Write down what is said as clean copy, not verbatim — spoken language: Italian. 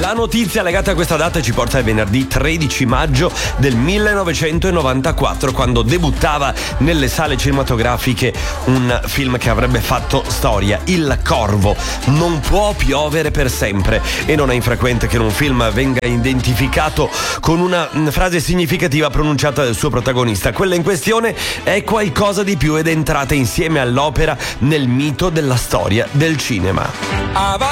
La notizia legata a questa data ci porta al venerdì 13 maggio del 1994, quando debuttava nelle sale cinematografiche un film che avrebbe fatto storia, Il Corvo. Non può piovere per sempre, e non è infrequente che in un film venga identificato con una frase significativa pronunciata dal suo protagonista. Quella in questione è qualcosa di più ed è entrata insieme all'opera nel mito della storia del cinema.